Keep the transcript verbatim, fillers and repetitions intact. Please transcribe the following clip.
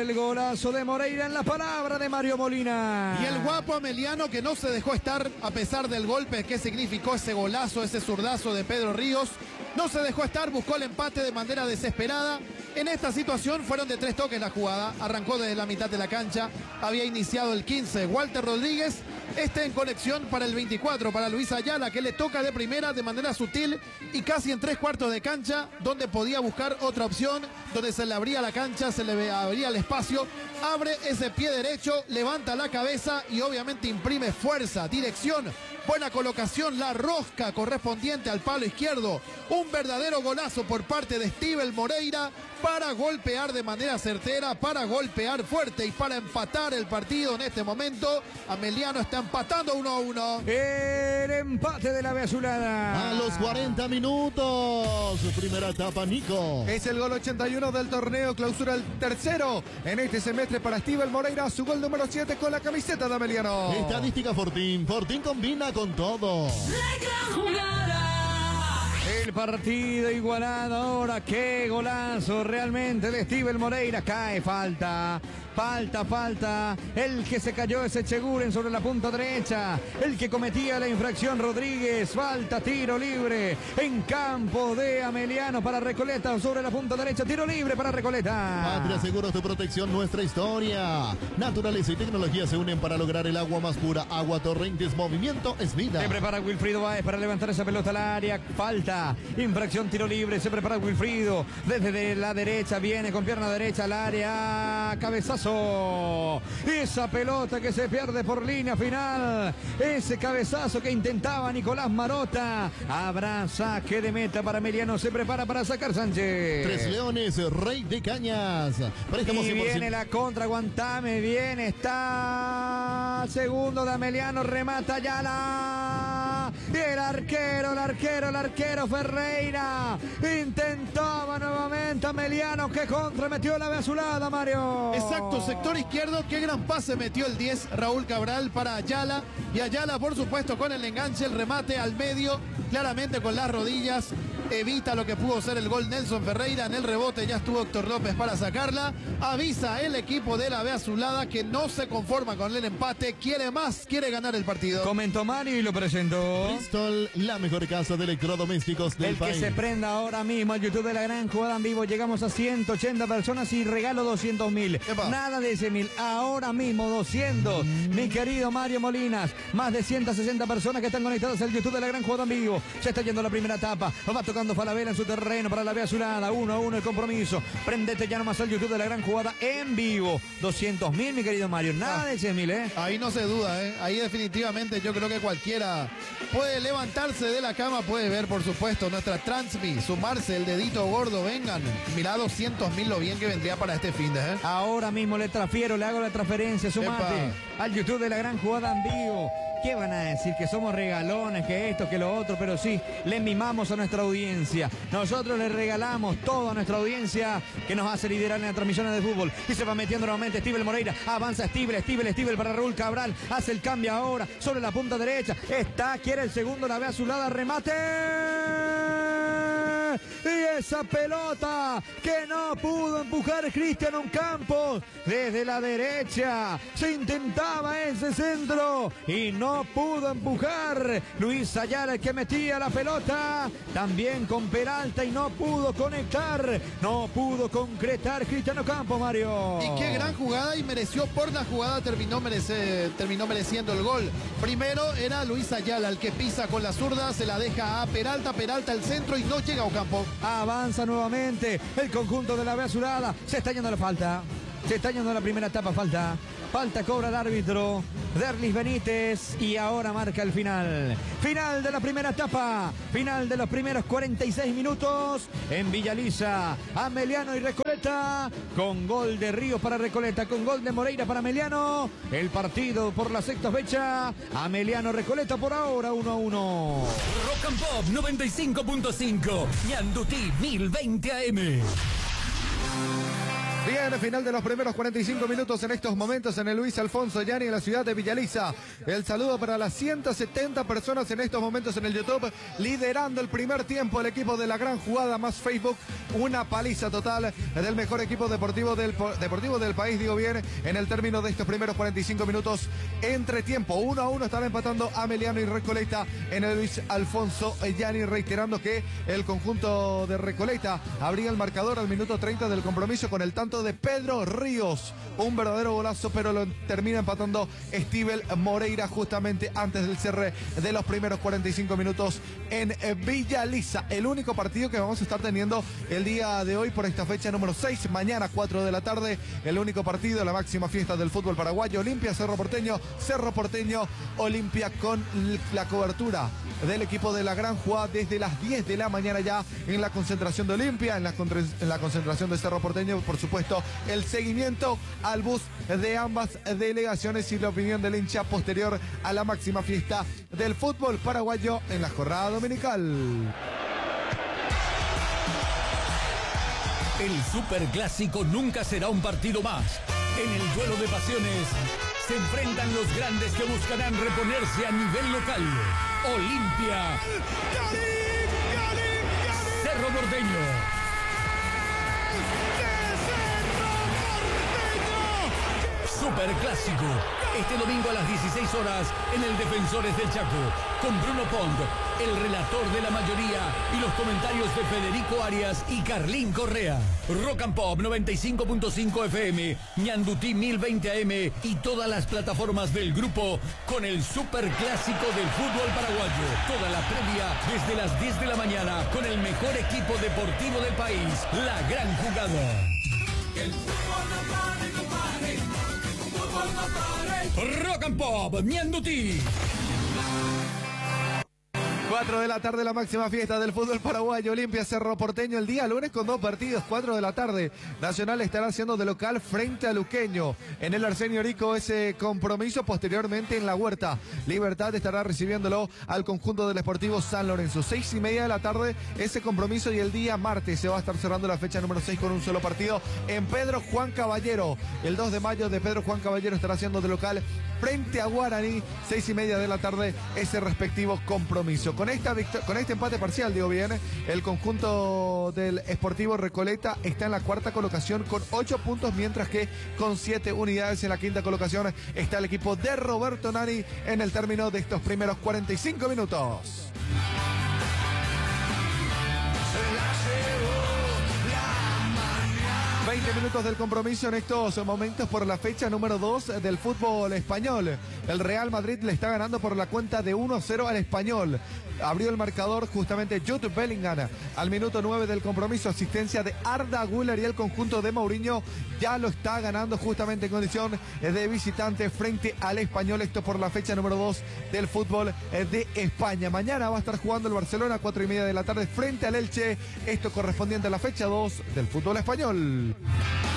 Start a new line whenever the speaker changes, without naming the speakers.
el golazo de Moreira en la palabra de Mario Molina.
Y el guapo Ameliano que no se dejó estar a pesar del golpe que significó ese golazo, ese zurdazo de Pedro Ríos. No se dejó estar, buscó el empate de manera desesperada. En esta situación fueron de tres toques la jugada. Arrancó desde la mitad de la cancha. Había iniciado el quince, Walter Rodríguez. Este en conexión para el veinticuatro, para Luis Ayala, que le toca de primera de manera sutil y casi en tres cuartos de cancha, donde podía buscar otra opción, donde se le abría la cancha, se le abría el espacio. Abre ese pie derecho, levanta la cabeza y obviamente imprime fuerza, dirección. Buena colocación, la rosca correspondiente al palo izquierdo. Un verdadero golazo por parte de Steven Moreira para golpear de manera certera, para golpear fuerte y para empatar el partido en este momento. Ameliano está empatando uno a uno.
El empate de la B azulada.
A los cuarenta minutos. Primera etapa, Nico.
Es el gol ochenta y uno del torneo, clausura el tercero en este semestre para Steven Moreira, su gol número siete con la camiseta de Ameliano.
Estadística Fortín. Fortín combina con todo.
El partido igualado ahora, qué golazo realmente de Steven Moreira. Cae, falta, falta, falta. El que se cayó es Echeguren sobre la punta derecha. El que cometía la infracción, Rodríguez. Falta, tiro libre en campo de Ameliano para Recoleta sobre la punta derecha. Tiro libre para Recoleta.
Patria Seguros de Protección, nuestra historia. Naturaleza y tecnología se unen para lograr el agua más pura. Agua Torrentes, movimiento es vida.
Se prepara Wilfrido Báez para levantar esa pelota al área. Falta. Infracción, tiro libre, se prepara Wilfrido, desde de la derecha, viene con pierna derecha al área, cabezazo, esa pelota que se pierde por línea final, ese cabezazo que intentaba Nicolás Marota, habrá saque de meta para Ameliano, se prepara para sacar Sánchez.
Tres Leones, Rey de Cañas. Préstamos
Y
cien por ciento.
viene la contra, Guantame, viene, está segundo de Ameliano, remata Ayala. Y el arquero, el arquero, el arquero Ferreira intentaba nuevamente Ameliano, que contra metió la B azulada, Mario.
Exacto, sector izquierdo, qué gran pase metió el diez Raúl Cabral para Ayala. Y Ayala, por supuesto, con el enganche, el remate al medio, claramente con las rodillas. Evita lo que pudo ser el gol Nelson Ferreira. En el rebote ya estuvo Héctor López para sacarla. Avisa el equipo de la B azulada que no se conforma con el empate. Quiere más, quiere ganar el partido.
Comentó Mario y lo presentó.
Bristol, la mejor casa de electrodomésticos del
El
país.
que se prenda ahora mismo al YouTube de la gran jugada en vivo. Llegamos a ciento ochenta personas y regalo doscientos mil. Nada de ese mil. Ahora mismo doscientos. Mm. Mi querido Mario Molinas. Más de ciento sesenta personas que están conectadas al YouTube de la gran jugada en vivo. Se está yendo la primera etapa. Va tocando Falabella en su terreno para la B azulada. uno a uno el compromiso. Prendete ya nomás al YouTube de la gran jugada en vivo. doscientos mil, mi querido Mario. Nada ah, de cien mil, ¿eh?
Ahí no se duda, ¿eh? Ahí definitivamente yo creo que cualquiera puede levantarse de la cama, puede ver, por supuesto, nuestra Transmi, sumarse el dedito gordo, vengan. Mirá doscientos mil lo bien que vendría para este fin de, ¿eh?
Ahora mismo le transfiero, le hago la transferencia, sumate Epa. al YouTube de la gran jugada en vivo. ¿Qué van a decir? Que somos regalones, que esto, que lo otro, pero sí, le mimamos a nuestra audiencia. Nosotros le regalamos todo a nuestra audiencia que nos hace liderar en las transmisiones de fútbol. Y se va metiendo nuevamente Steven Moreira. Avanza Steven, Steven, Steven para Raúl Cabral. Hace el cambio ahora sobre la punta derecha. Está, quiere el segundo, la ve azulada, remate. Y esa pelota que no pudo empujar Cristiano Campos desde la derecha. Se intentaba ese centro y no pudo empujar Luis Ayala, el que metía la pelota también con Peralta y no pudo conectar, no pudo concretar Cristiano Campos, Mario.
Y qué gran jugada, y mereció por la jugada, terminó, merece, terminó mereciendo el gol. Primero era Luis Ayala el que pisa con la zurda, se la deja a Peralta, Peralta el centro y no llega a Ocampo.
Avanza nuevamente el conjunto de la B azulada. Se está yendo la falta. Se está yendo la primera etapa, falta. Falta cobra el árbitro Derlis Benítez y ahora marca el final. Final de la primera etapa. Final de los primeros cuarenta y seis minutos en Villaliza. Ameliano y Recoleta con gol de Ríos para Recoleta, con gol de Moreira para Ameliano. El partido por la sexta fecha. Ameliano Recoleta por ahora uno a uno.
Rock and Pop noventa y cinco punto cinco. Ñandutí mil veinte A M.
Bien, final de los primeros cuarenta y cinco minutos en estos momentos en el Luis Alfonso Llani en la ciudad de Villaliza. El saludo para las ciento setenta personas en estos momentos en el YouTube, liderando el primer tiempo el equipo de La Gran Jugada más Facebook. Una paliza total del mejor equipo deportivo del, deportivo del país, digo bien, en el término de estos primeros cuarenta y cinco minutos entre tiempo. Uno a uno están empatando Ameliano y Recoleta en el Luis Alfonso Llani, reiterando que el conjunto de Recoleta abría el marcador al minuto treinta del compromiso con el tanto de Pedro Ríos, un verdadero golazo, pero lo termina empatando Estivel Moreira justamente antes del cierre de los primeros cuarenta y cinco minutos en Villaliza. El único partido que vamos a estar teniendo el día de hoy por esta fecha número seis, mañana cuatro de la tarde, el único partido, la máxima fiesta del fútbol paraguayo, Olimpia Cerro Porteño, Cerro Porteño, Olimpia, con la cobertura del equipo de La Gran Jugada desde las diez de la mañana ya en la concentración de Olimpia, en la, en la concentración de Cerro Porteño, por supuesto el seguimiento al bus de ambas delegaciones y la opinión del hincha posterior a la máxima fiesta del fútbol paraguayo en la jornada dominical.
El superclásico nunca será un partido más. En el duelo de pasiones se enfrentan los grandes que buscarán reponerse a nivel local. Olimpia, Cerro Porteño. Superclásico, este domingo a las dieciséis horas en el Defensores del Chaco, con Bruno Pond, el relator de la mayoría, y los comentarios de Federico Arias y Carlín Correa. Rock and Pop noventa y cinco punto cinco F M, Ñandutí mil veinte A M y todas las plataformas del grupo con el Superclásico del fútbol paraguayo. Toda la previa desde las diez de la mañana con el mejor equipo deportivo del país, La Gran Jugada. El fútbol no pare, no pare. Rock and Pop, Ñandutí.
cuatro de la tarde, la máxima fiesta del fútbol paraguayo, Olimpia Cerro Porteño, el día lunes con dos partidos, cuatro de la tarde. Nacional estará haciendo de local frente a Luqueño. En el Arsenio Rico ese compromiso, posteriormente en La Huerta. Libertad estará recibiéndolo al conjunto del Sportivo San Lorenzo. Seis y media de la tarde ese compromiso, y el día martes se va a estar cerrando la fecha número seis con un solo partido en Pedro Juan Caballero. El dos de mayo de Pedro Juan Caballero estará haciendo de local frente a Guaraní, seis y media de la tarde ese respectivo compromiso. Con, esta con este empate parcial, digo bien, el conjunto del Sportivo Recoleta está en la cuarta colocación con ocho puntos, mientras que con siete unidades en la quinta colocación está el equipo de Roberto Nani en el término de estos primeros cuarenta y cinco minutos. veinte minutos del compromiso en estos momentos por la fecha número dos del fútbol español. El Real Madrid le está ganando por la cuenta de uno a cero al Español. Abrió el marcador justamente Jude Bellingham al minuto nueve del compromiso. Asistencia de Arda Güler, y el conjunto de Mourinho ya lo está ganando justamente en condición de visitante frente al Español. Esto por la fecha número dos del fútbol de España. Mañana va a estar jugando el Barcelona a cuatro y media de la tarde frente al Elche. Esto correspondiente a la fecha dos del fútbol español.